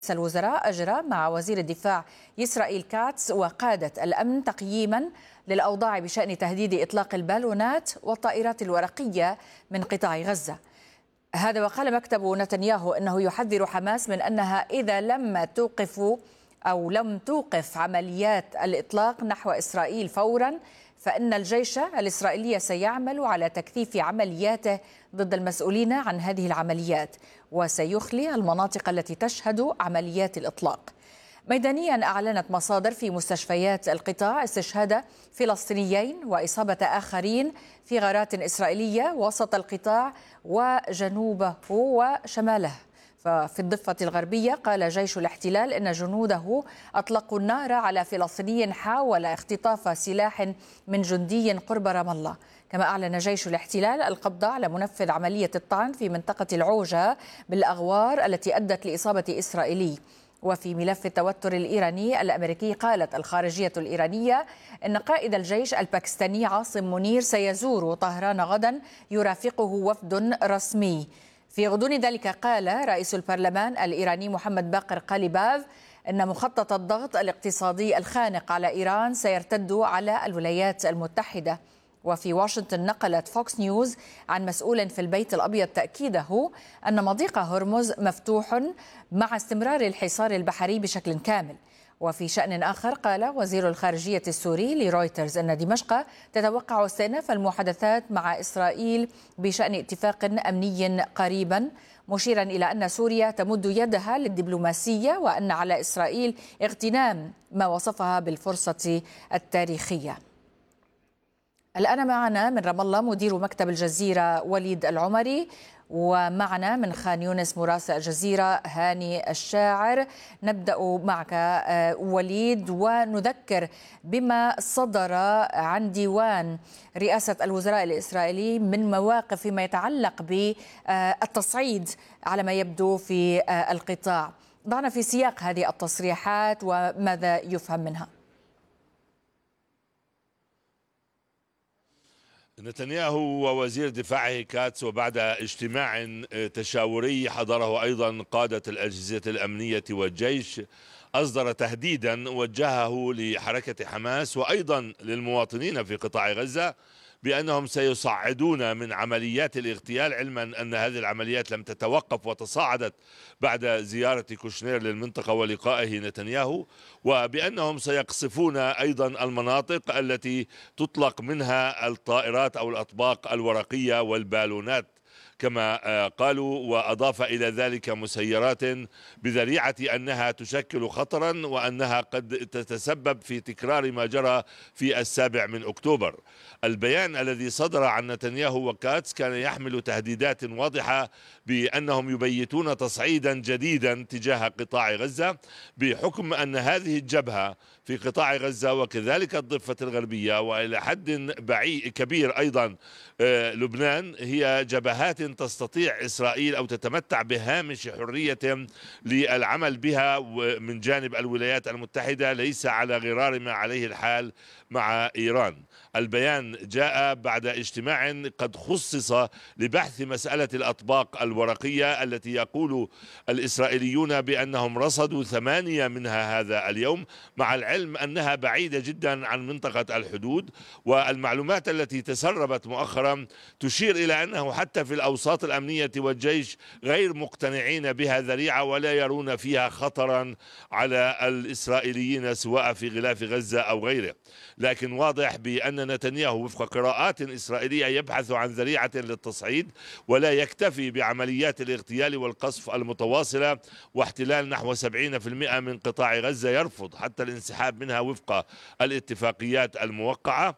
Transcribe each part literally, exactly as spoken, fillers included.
رئيس الوزراء أجرى مع وزير الدفاع إسرائيل كاتس وقادة الأمن تقييما للأوضاع بشأن تهديد إطلاق البالونات والطائرات الورقية من قطاع غزة. هذا وقال مكتب نتنياهو أنه يحذر حماس من أنها إذا لم توقف أو لم توقف عمليات الإطلاق نحو إسرائيل فورا فإن الجيش الإسرائيلي سيعمل على تكثيف عملياته ضد المسؤولين عن هذه العمليات وسيخلي المناطق التي تشهد عمليات الإطلاق. ميدانيا أعلنت مصادر في مستشفيات القطاع استشهاد فلسطينيين وإصابة آخرين في غارات إسرائيلية وسط القطاع وجنوبه وشماله. ففي الضفة الغربية قال جيش الاحتلال إن جنوده أطلقوا النار على فلسطيني حاول اختطاف سلاح من جندي قرب رام الله. كما أعلن جيش الاحتلال القبض على منفذ عملية الطعن في منطقة العوجة بالأغوار التي أدت لإصابة إسرائيلي. وفي ملف التوتر الإيراني الأمريكي قالت الخارجية الإيرانية إن قائد الجيش الباكستاني عاصم منير سيزور طهران غدا يرافقه وفد رسمي. في غضون ذلك قال رئيس البرلمان الإيراني محمد باقر قاليباف أن مخطط الضغط الاقتصادي الخانق على إيران سيرتد على الولايات المتحدة. وفي واشنطن نقلت فوكس نيوز عن مسؤول في البيت الأبيض تأكيده أن مضيق هرمز مفتوح مع استمرار الحصار البحري بشكل كامل. وفي شأن آخر قال وزير الخارجية السوري لرويترز أن دمشق تتوقع استئناف المحادثات مع إسرائيل بشأن اتفاق أمني قريبا، مشيرا إلى أن سوريا تمد يدها للدبلوماسية وأن على إسرائيل اغتنام ما وصفها بالفرصة التاريخية. الآن معنا من رام الله مدير مكتب الجزيرة وليد العمري، ومعنا من خان يونس مراسل الجزيرة هاني الشاعر. نبدأ معك وليد ونذكر بما صدر عن ديوان رئاسة الوزراء الإسرائيلي من مواقف فيما يتعلق بالتصعيد على ما يبدو في القطاع. ضعنا في سياق هذه التصريحات وماذا يفهم منها. نتنياهو ووزير دفاعه كاتس وبعد اجتماع تشاوري حضره أيضا قادة الأجهزة الأمنية والجيش أصدر تهديدا وجهه لحركة حماس وأيضا للمواطنين في قطاع غزة بأنهم سيصعدون من عمليات الاغتيال، علما أن هذه العمليات لم تتوقف وتصاعدت بعد زيارة كوشنير للمنطقة ولقائه نتنياهو، وبأنهم سيقصفون أيضا المناطق التي تطلق منها الطائرات أو الأطباق الورقية والبالونات كما قالوا، وأضاف إلى ذلك مسيرات بذريعة أنها تشكل خطرا وأنها قد تتسبب في تكرار ما جرى في السابع من أكتوبر. البيان الذي صدر عن نتنياهو وكاتس كان يحمل تهديدات واضحة بأنهم يبيتون تصعيدا جديدا تجاه قطاع غزة، بحكم أن هذه الجبهة في قطاع غزة وكذلك الضفة الغربية وإلى حد بعيد كبير أيضا لبنان هي جبهات تستطيع إسرائيل أو تتمتع بهامش حرية للعمل بها من جانب الولايات المتحدة، ليس على غرار ما عليه الحال مع إيران. البيان جاء بعد اجتماع قد خصص لبحث مسألة الأطباق الورقية التي يقول الإسرائيليون بأنهم رصدوا ثمانية منها هذا اليوم، مع العلم أنها بعيدة جدا عن منطقة الحدود. والمعلومات التي تسربت مؤخرا تشير إلى أنه حتى في الأوساط الأمنية والجيش غير مقتنعين بها ذريعة ولا يرون فيها خطرا على الإسرائيليين سواء في غلاف غزة أو غيره. لكن واضح بأن نتنياهو وفق قراءات إسرائيلية يبحث عن ذريعة للتصعيد ولا يكتفي بعمليات الاغتيال والقصف المتواصلة واحتلال نحو سبعين بالمئة من قطاع غزة، يرفض حتى الانسحاب منها وفق الاتفاقيات الموقعة.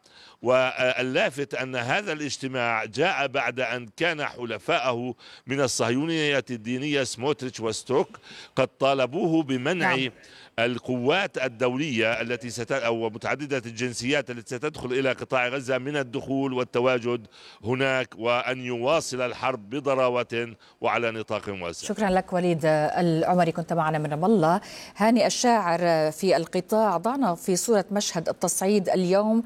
واللافت أن هذا الاجتماع جاء بعد أن كان حلفائه من الصهيونية الدينية سموتريتش وستروك قد طالبوه بمنع نعم. القوات الدولية التي ست أو متعددة الجنسيات التي ستدخل إلى قطاع غزة من الدخول والتواجد هناك، وأن يواصل الحرب بضراوة وعلى نطاق واسع. شكرا لك وليد العمري، كنت معنا من رام الله. هاني الشاعر في القطاع، ضعنا في صورة مشهد التصعيد اليوم،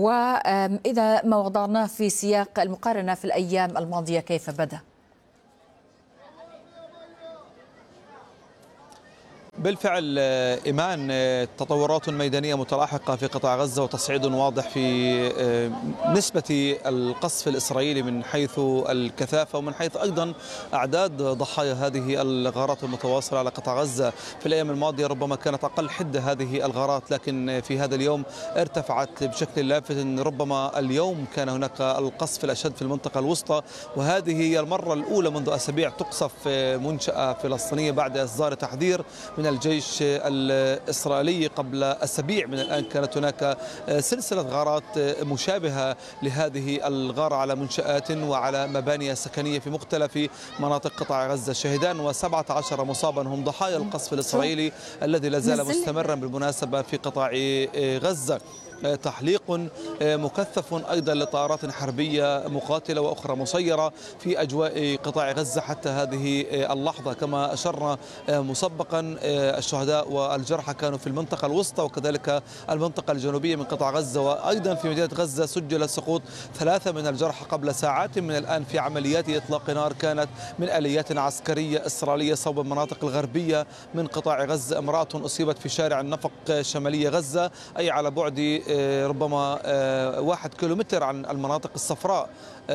وإذا ما وضعناه في سياق المقارنة في الأيام الماضية كيف بدأ؟ بالفعل إيمان، تطورات ميدانية متلاحقة في قطاع غزة وتصعيد واضح في نسبة القصف الإسرائيلي من حيث الكثافة ومن حيث أيضا أعداد ضحايا هذه الغارات المتواصلة على قطاع غزة. في الأيام الماضية ربما كانت أقل حدة هذه الغارات، لكن في هذا اليوم ارتفعت بشكل لافت. ربما اليوم كان هناك القصف الأشد في المنطقة الوسطى، وهذه هي المرة الأولى منذ أسابيع تقصف منشأة فلسطينية بعد إصدار تحذير من الجيش الإسرائيلي. قبل أسابيع من الآن كانت هناك سلسلة غارات مشابهة لهذه الغارة على منشآت وعلى مباني سكنية في مختلف مناطق قطاع غزة. شهدان وسبعة عشر مصابا هم ضحايا القصف الإسرائيلي الذي لا زال مستمرا بالمناسبة في قطاع غزة. تحليق مكثف أيضا لطائرات حربية مقاتلة وأخرى مسيرة في أجواء قطاع غزة حتى هذه اللحظة. كما أشرنا مسبقا الشهداء والجرحى كانوا في المنطقة الوسطى وكذلك المنطقة الجنوبية من قطاع غزة، وأيضا في مدينة غزة سجل سقوط ثلاثة من الجرحى قبل ساعات من الآن في عمليات إطلاق نار كانت من آليات عسكرية إسرائيلية صوب المناطق الغربية من قطاع غزة. امرأة أصيبت في شارع النفق شمالية غزة، أي على بعد ربما واحد كيلومتر عن المناطق الصفراء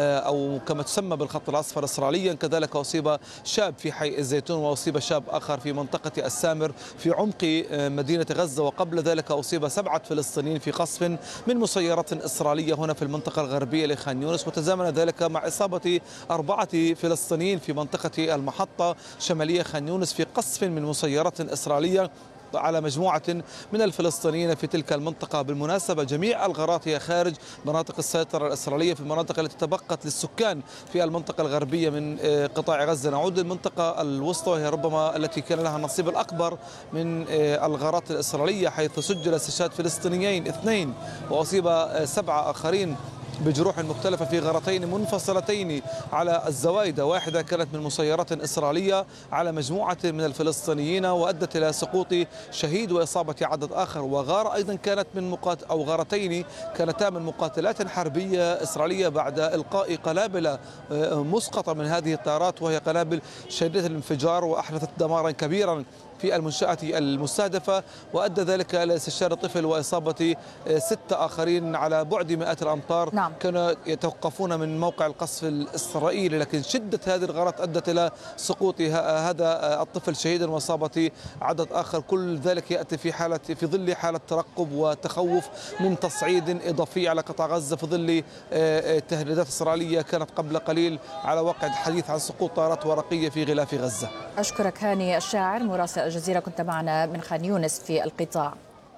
أو كما تسمى بالخط الأصفر إسرائيليا. كذلك أصيب شاب في حي الزيتون، وأصيب شاب آخر في منطقة السامر في عمق مدينة غزة، وقبل ذلك أصيب سبعة فلسطينيين في قصف من مسيرات إسرائيلية هنا في المنطقة الغربية لخان يونس، وتزامن ذلك مع إصابة أربعة فلسطينيين في منطقة المحطة شمالية خان يونس في قصف من مسيرات إسرائيلية على مجموعة من الفلسطينيين في تلك المنطقة. بالمناسبة جميع الغارات هي خارج مناطق السيطرة الإسرائيلية في المناطق التي تبقت للسكان في المنطقة الغربية من قطاع غزة. نعود للمنطقة الوسطى وهي ربما التي كان لها النصيب الأكبر من الغارات الإسرائيلية، حيث سجل استشهاد فلسطينيين اثنين وأصيب سبعة آخرين بجروح مختلفة في غارتين منفصلتين على الزوايدة. واحدة كانت من مسيرات إسرائيلية على مجموعة من الفلسطينيين وأدت إلى سقوط شهيد وإصابة عدد آخر، وغارة أيضا كانت من مقات أو غارتين كانتا من مقاتلات حربية إسرائيلية بعد إلقاء قنابل مسقطة من هذه الطائرات، وهي قنابل شديدة الانفجار وأحدثت دمارا كبيرا في المنشأة المستهدفة، وأدى ذلك إلى استشهاد طفل وإصابة ستة آخرين على بعد مئات الأمتار. نعم. كانوا يتوقفون من موقع القصف الإسرائيلي، لكن شدة هذه الغارات أدت إلى سقوط هذا الطفل شهيدا وإصابة عدد آخر. كل ذلك يأتي في حالة في ظل حالة ترقب وتخوف من تصعيد إضافي على قطاع غزة في ظل تهديدات إسرائيلية كانت قبل قليل على واقع الحديث عن سقوط طائرات ورقية في غلاف غزة. أشكرك هاني الشاعر مراسل الجزيرة، كنت معنا من خان يونس في القطاع.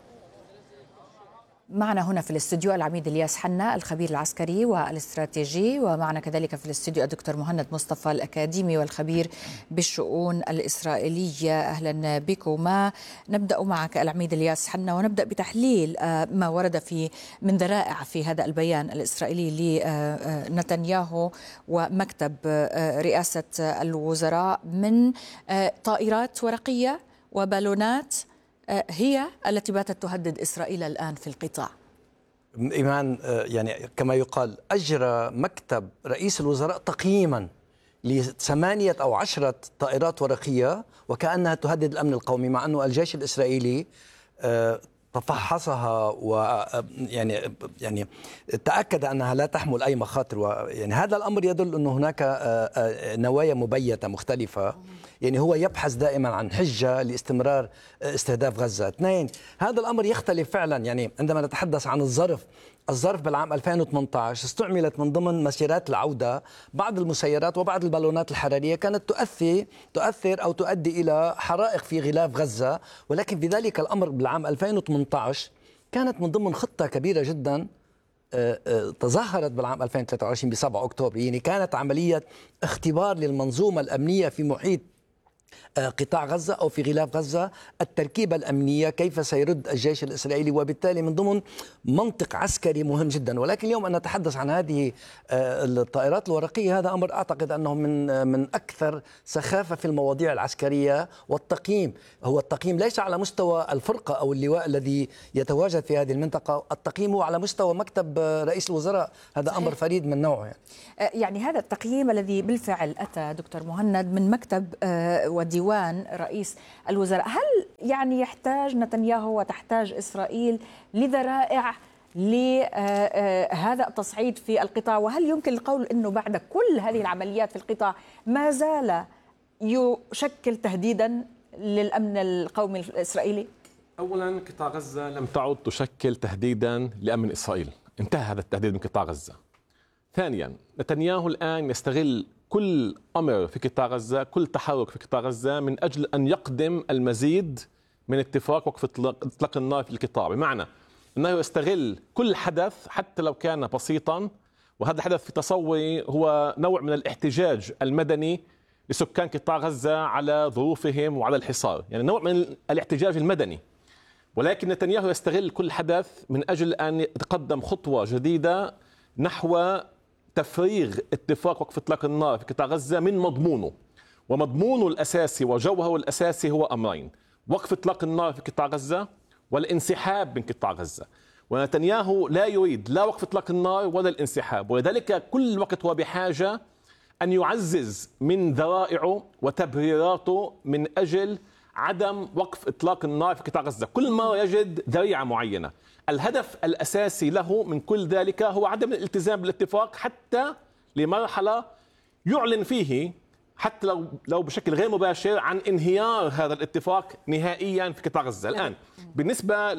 معنا هنا في الاستوديو العميد الياس حنا الخبير العسكري والاستراتيجي، ومعنا كذلك في الاستوديو الدكتور مهند مصطفى الأكاديمي والخبير بالشؤون الإسرائيلية. أهلا بكما. نبدأ معك العميد الياس حنا ونبدأ بتحليل ما ورد في من ذرائع في هذا البيان الإسرائيلي لنتنياهو ومكتب رئاسة الوزراء من طائرات ورقية وبالونات هي التي باتت تهدد إسرائيل الآن في القطاع. إيمان، يعني كما يقال أجرى مكتب رئيس الوزراء تقييما لثمانية أو عشرة طائرات ورقية وكأنها تهدد الأمن القومي، مع أنه الجيش الإسرائيلي تفحصها ويعني يعني تأكد أنها لا تحمل أي مخاطر، ويعني هذا الأمر يدل أن هناك نوايا مبيتة مختلفة. يعني هو يبحث دائما عن حجة لاستمرار استهداف غزة. اثنين، هذا الأمر يختلف فعلا. يعني عندما نتحدث عن الظرف الظرف بالعام ألفين وثمانية عشر استعملت من ضمن مسيرات العودة بعض المسيرات وبعض البالونات الحرارية كانت تؤثر تؤثر أو تؤدي إلى حرائق في غلاف غزة، ولكن في ذلك الأمر بالعام ألفين وثمانية عشر كانت من ضمن خطة كبيرة جدا تظاهرت بالعام ألفين وثلاثة وعشرين ب سبعة أكتوبر. يعني كانت عملية اختبار للمنظومة الأمنية في محيط قطاع غزة أو في غلاف غزة، التركيبة الأمنية، كيف سيرد الجيش الإسرائيلي، وبالتالي من ضمن منطق عسكري مهم جدا. ولكن اليوم أن نتحدث عن هذه الطائرات الورقية، هذا أمر أعتقد أنه من من أكثر سخافة في المواضيع العسكرية والتقييم. هو التقييم ليس على مستوى الفرقة أو اللواء الذي يتواجد في هذه المنطقة، التقييم هو على مستوى مكتب رئيس الوزراء. هذا صحيح. أمر فريد من نوعه. يعني. يعني هذا التقييم الذي بالفعل أتى دكتور مهند من مكتب وديوان رئيس الوزراء، هل يعني يحتاج نتنياهو وتحتاج إسرائيل لذرائع لهذا التصعيد في القطاع؟ وهل يمكن القول أنه بعد كل هذه العمليات في القطاع ما زال يشكل تهديدا للأمن القومي الإسرائيلي؟ أولا، قطاع غزة لم تعد تشكل تهديدا لأمن إسرائيل، انتهى هذا التهديد من قطاع غزة. ثانيا، نتنياهو الآن يستغل كل أمر في قطاع غزة، كل تحرك في قطاع غزة من أجل أن يقدم المزيد من اتفاق وقف إطلاق النار في القطاع، بمعنى أنه يستغل كل حدث حتى لو كان بسيطا، وهذا الحدث في تصوري هو نوع من الاحتجاج المدني لسكان قطاع غزة على ظروفهم وعلى الحصار، يعني نوع من الاحتجاج المدني. ولكن نتنياهو يستغل كل حدث من أجل أن يتقدم خطوة جديدة نحو تفريغ اتفاق وقف إطلاق النار في قطاع غزة من مضمونه. ومضمونه الأساسي وجوهره الأساسي هو أمرين: وقف إطلاق النار في قطاع غزة والانسحاب من قطاع غزة. ونتنياهو لا يريد لا وقف إطلاق النار ولا الانسحاب، ولذلك كل وقت هو بحاجة أن يعزز من ذرائعه وتبريراته من أجل عدم وقف إطلاق النار في قطاع غزة. كل ما يجد ذريعة معينة. الهدف الأساسي له من كل ذلك هو عدم الالتزام بالاتفاق حتى لمرحلة يعلن فيه، حتى لو لو بشكل غير مباشر، عن انهيار هذا الاتفاق نهائيا في قطاع غزة. الآن بالنسبة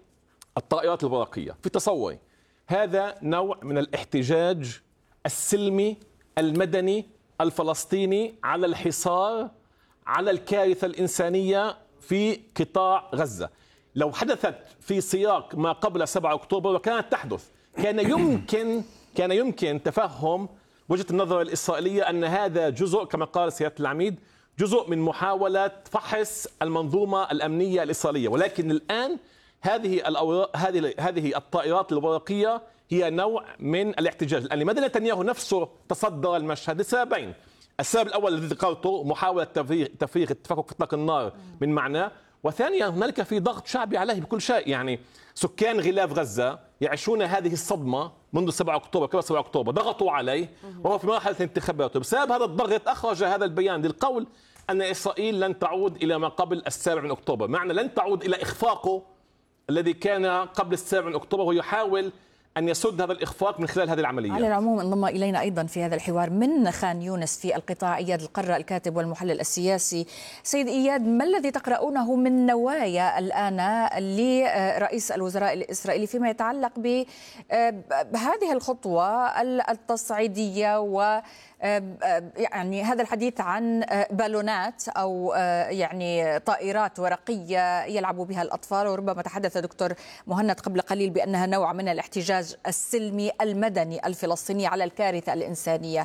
للطائرات الورقية، في تصوري هذا نوع من الاحتجاج السلمي المدني الفلسطيني على الحصار، على الكارثة الإنسانية في قطاع غزة. لو حدثت في سياق ما قبل سبعة أكتوبر وكانت تحدث، كان يمكن كان يمكن تفهم وجهة النظر الإسرائيلية أن هذا جزء، كما قال سيادة العميد، جزء من محاولة فحص المنظومة الأمنية الإسرائيلية. ولكن الآن هذه الأوراق هذه هذه الطائرات الورقية هي نوع من الاحتجاج. الآن لماذا نتنياهو نفسه تصدر المشهد؟ لسببين. السبب الأول الذي ذكرته، محاولة تفريغ تفريغ اتفاق إطلاق النار من معناه. وثانيا، هنالك في ضغط شعبي عليه بكل شيء. يعني سكان غلاف غزة يعيشون هذه الصدمة منذ سبعة أكتوبر، قبل سبعة أكتوبر ضغطوا عليه وهو في مرحلة الانتخابات. بسبب هذا الضغط أخرج هذا البيان للقول أن إسرائيل لن تعود إلى ما قبل السابع من أكتوبر، معنى لن تعود إلى إخفاقه الذي كان قبل السابع من أكتوبر، ويحاول أن يسد هذا الإخفاق من خلال هذه العملية. على العموم انضم إلينا أيضا في هذا الحوار من خان يونس في القطاع إياد القرة، الكاتب والمحلل السياسي. سيد إياد، ما الذي تقرؤونه من نوايا الآن لرئيس الوزراء الإسرائيلي فيما يتعلق بهذه الخطوة التصعيدية و يعني هذا الحديث عن بالونات أو يعني طائرات ورقية يلعب بها الأطفال؟ وربما تحدث دكتور مهند قبل قليل بأنها نوع من الاحتجاج السلمي المدني الفلسطيني على الكارثة الإنسانية.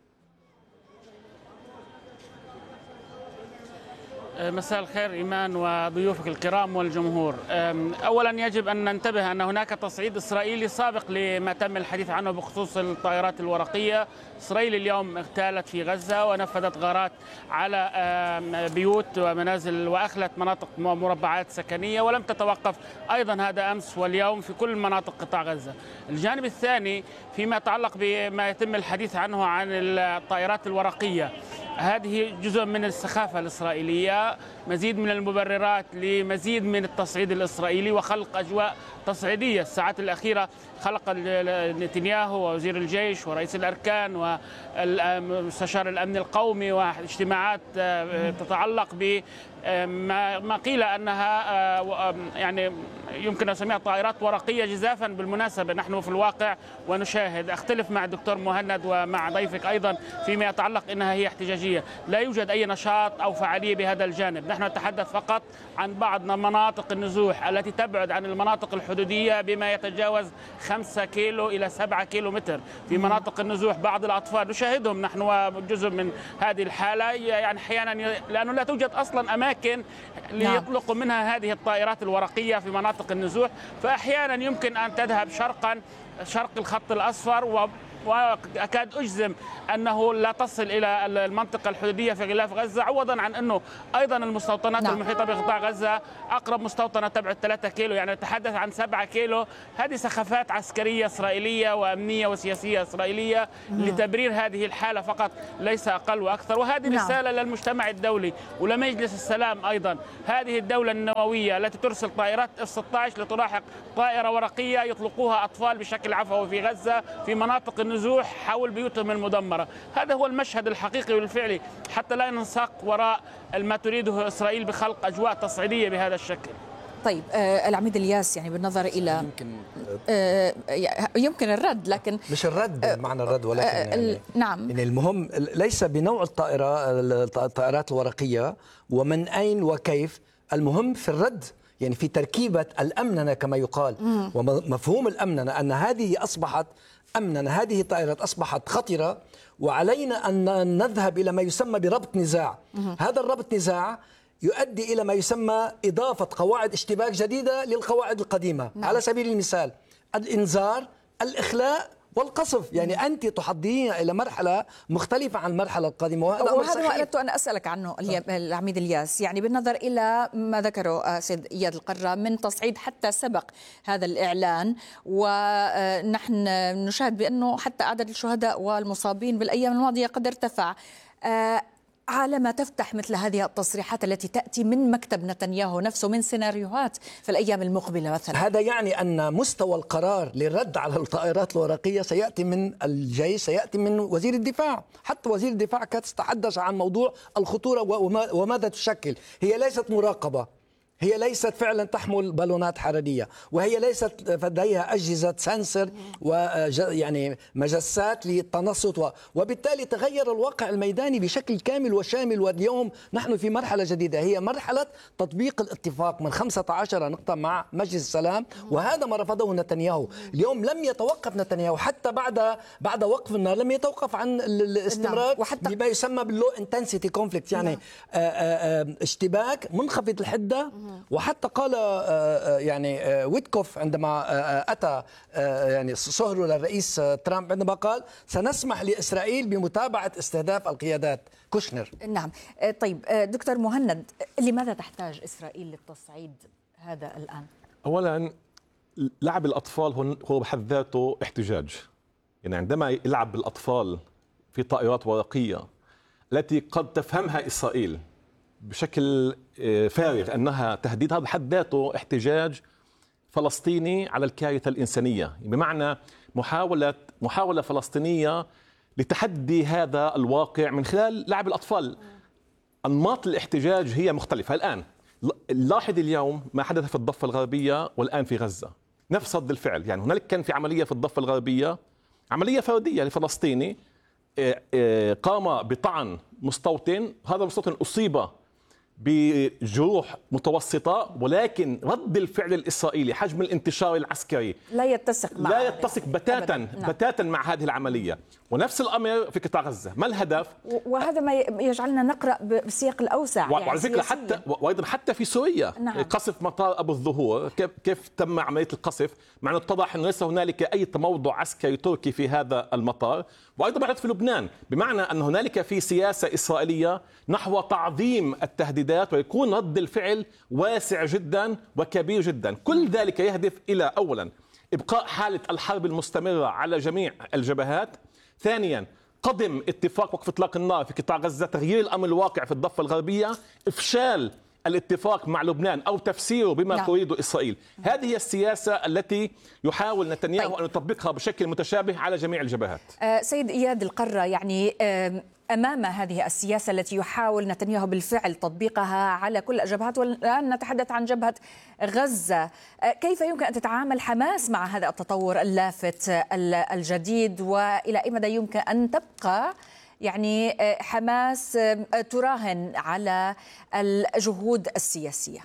مساء الخير إيمان وضيوفك الكرام والجمهور. أولا يجب أن ننتبه أن هناك تصعيد إسرائيلي سابق لما تم الحديث عنه بخصوص الطائرات الورقية. إسرائيل اليوم اغتالت في غزة ونفذت غارات على بيوت ومنازل وأخلت مناطق مربعات سكنية، ولم تتوقف أيضا هذا أمس واليوم في كل مناطق قطاع غزة. الجانب الثاني فيما يتعلق بما يتم الحديث عنه عن الطائرات الورقية، هذه جزء من السخافة الإسرائيلية، مزيد من المبررات لمزيد من التصعيد الإسرائيلي وخلق أجواء تصعيدية. الساعات الأخيرة خلق نتنياهو ووزير الجيش ورئيس الأركان ومستشار الأمن القومي واجتماعات تتعلق ب ما قيل أنها يعني يمكن أن نسميها طائرات ورقية جزافا. بالمناسبة نحن في الواقع ونشاهد، أختلف مع الدكتور مهند ومع ضيفك أيضا فيما يتعلق أنها هي احتجاجية، لا يوجد أي نشاط أو فعالية بهذا الجانب. نحن نتحدث فقط عن بعض مناطق النزوح التي تبعد عن المناطق الحدودية بما يتجاوز خمسة كيلو إلى سبعة كيلو متر. في مناطق النزوح بعض الأطفال نشاهدهم نحن وجزء من هذه الحالة، يعني أحيانا لأنه لا توجد أصلا أماكن ليطلقوا منها هذه الطائرات الورقية في مناطق النزوح، فأحيانا يمكن أن تذهب شرقا شرق الخط الأصفر وأكاد أجزم أنه لا تصل إلى المنطقة الحدودية في غلاف غزة، عوضا عن أنه أيضا المستوطنات نعم. المحيطة بقطاع غزة أقرب مستوطنة تبعد ثلاثة كيلو، يعني نتحدث عن سبعة كيلو. هذه سخافات عسكرية إسرائيلية وأمنية وسياسية إسرائيلية نعم. لتبرير هذه الحالة فقط، ليس أقل وأكثر. وهذه نعم. رسالة للمجتمع الدولي ولمجلس السلام أيضا. هذه الدولة النووية التي ترسل طائرات إف ستة عشر لتلاحق طائرة ورقية يطلقوها أطفال بشكل عفوي في غزة في مناطق النزوح حول بيوتهم المدمرة. هذا هو المشهد الحقيقي والفعلي، حتى لا ننساق وراء ما تريده إسرائيل بخلق أجواء تصعيدية بهذا الشكل. طيب آه العميد الياس، يعني بالنظر إلى يمكن آه يمكن الرد، لكن مش الرد آه بمعنى الرد، ولكن آه يعني نعم يعني المهم ليس بنوع الطائرة الطائرات الورقية ومن أين وكيف، المهم في الرد، يعني في تركيبة الأمننة كما يقال. مم. ومفهوم الأمننة أن هذه أصبحت أمننة، هذه الطائرات أصبحت خطرة، وعلينا أن نذهب إلى ما يسمى بربط نزاع. مم. هذا الربط نزاع يؤدي إلى ما يسمى إضافة قواعد اشتباك جديدة للقواعد القديمة. نعم. على سبيل المثال الإنذار، الإخلاء والقصف، يعني أنت تحضرين إلى مرحلة مختلفة عن المرحلة القادمة. وهذا ما أردت أن أسألك عنه العميد الياس، يعني بالنظر إلى ما ذكره سيد إياد القرة من تصعيد حتى سبق هذا الإعلان، ونحن نشاهد بأنه حتى عدد الشهداء والمصابين بالأيام الماضية قد ارتفع. على ما تفتح مثل هذه التصريحات التي تأتي من مكتب نتنياهو نفسه من سيناريوهات في الأيام المقبلة مثلا، هذا يعني أن مستوى القرار للرد على الطائرات الورقية سيأتي من الجيش، سيأتي من وزير الدفاع. حتى وزير الدفاع كانت تتحدث عن موضوع الخطورة وماذا تشكل. هي ليست مراقبة، هي ليست فعلا تحمل بالونات حرارية، وهي ليست لديها أجهزة سنسر ويعني مجسات للتنصت، وبالتالي تغير الواقع الميداني بشكل كامل وشامل. واليوم نحن في مرحلة جديدة، هي مرحلة تطبيق الاتفاق من خمسة عشر نقطة مع مجلس السلام، وهذا ما رفضه نتنياهو. اليوم لم يتوقف نتنياهو حتى بعد بعد وقف النار، لم يتوقف عن الاستمرار بما يسمى باللو انتنسيتي كونفليكت، يعني اشتباك منخفض الحدة. وحتى قال يعني ويتكوف عندما أتى يعني صهره للرئيس ترامب، عندما قال سنسمح لإسرائيل بمتابعة استهداف القيادات كوشنر. نعم. طيب دكتور مهند، لماذا تحتاج إسرائيل للتصعيد هذا الآن؟ أولا لعب الأطفال هو بحد ذاته احتجاج، يعني عندما يلعب بالأطفال في طائرات ورقية التي قد تفهمها إسرائيل بشكل فارغ أنها تهديد، هذا بحد ذاته احتجاج فلسطيني على الكارثة الإنسانية، بمعنى محاولة محاولة فلسطينية لتحدي هذا الواقع من خلال لعب الأطفال. أنماط الاحتجاج هي مختلفة. الآن لاحظ اليوم ما حدث في الضفة الغربية والآن في غزة، نفس رد الفعل. يعني هنالك كان في عملية في الضفة الغربية، عملية فردية لفلسطيني قام بطعن مستوطن، هذا المستوطن أصيب بجروح متوسطة، ولكن رد الفعل الإسرائيلي حجم الانتشار العسكري لا يتسق مع لا يتسق بتاتا نعم. بتاتا مع هذه العملية. ونفس الأمر في قطاع غزة. ما الهدف؟ وهذا ما يجعلنا نقرأ بالسياق الأوسع وعلى يعني فكرة حتى وأيضا حتى في سوريا نعم. قصف مطار أبو الظهور، كيف, كيف تم عملية القصف، مع أنه اتضح أنه ليس هنالك أي تموضع عسكري تركي في هذا المطار. وأيضا بعد في لبنان، بمعنى أن هنالك في سياسة إسرائيلية نحو تعظيم التهديدات، ويكون رد الفعل واسع جدا وكبير جدا. كل ذلك يهدف إلى أولا إبقاء حالة الحرب المستمرة على جميع الجبهات، ثانيا قدم اتفاق وقف اطلاق النار في قطاع غزة، تغيير الامر الواقع في الضفة الغربية، افشال الاتفاق مع لبنان او تفسيره بما نعم. تريد اسرائيل. هذه هي السياسة التي يحاول نتنياهو طيب. ان يطبقها بشكل متشابه على جميع الجبهات. آه سيد اياد القرة، يعني آه أمام هذه السياسة التي يحاول نتنياهو بالفعل تطبيقها على كل الجبهات، والآن نتحدث عن جبهة غزة، كيف يمكن أن تتعامل حماس مع هذا التطور اللافت الجديد، وإلى أي مدى يمكن أن تبقى يعني حماس تراهن على الجهود السياسية؟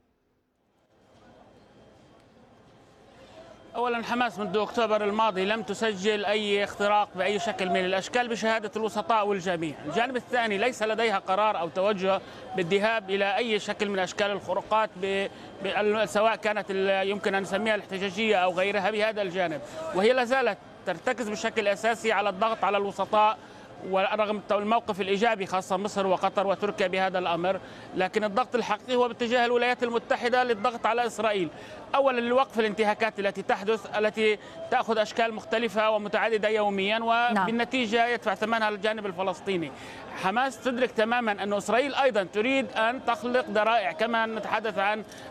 أولا حماس منذ أكتوبر الماضي لم تسجل أي اختراق بأي شكل من الأشكال بشهادة الوسطاء والجميع. الجانب الثاني ليس لديها قرار أو توجه بالذهاب إلى أي شكل من أشكال الخروقات ب... ب... سواء كانت ال... يمكن أن نسميها الاحتجاجية أو غيرها بهذا الجانب، وهي لا زالت ترتكز بشكل أساسي على الضغط على الوسطاء، ورغم الموقف الإيجابي خاصة مصر وقطر وتركيا بهذا الأمر، لكن الضغط الحقيقي هو باتجاه الولايات المتحدة للضغط على إسرائيل، أولا لوقف الانتهاكات التي تحدث التي تأخذ أشكال مختلفة ومتعددة يوميا، وبالنتيجة يدفع ثمنها الجانب الفلسطيني. حماس تدرك تماما أن إسرائيل أيضا تريد أن تخلق ذرائع، كما نتحدث عن